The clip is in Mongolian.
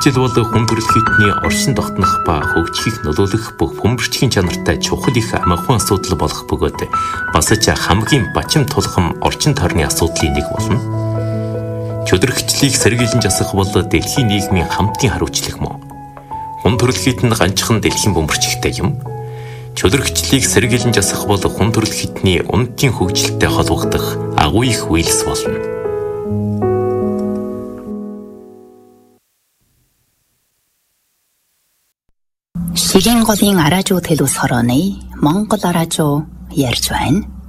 Чөдрөгчл бол хүн төрөлхтний оршин тогтнох ба хөгжихийг нөлөөлөх бүх бөмбөрчгийн чанартай чухал их амархан асуудал болох бөгөөд бас ч хамгийн бачим тулхам орчин тойрны асуудлын нэг болно. Чөдрөгчлийг сэргийлэн засах бол дэлхийн нийгмийн хамтын хариуцлага мөн. Хүн төрөлхтөнд ганцхан дэлхийн бөмбөрчгтэй юм. Чөдрөгчлийг сэргийлэн засах бол хүн төрөлхтний унтын хөгжилтэй холбогдох агуу их үйлс болно. Шигийн голын араажуу төлөс хорооны Монгол араажуу ярьж байна.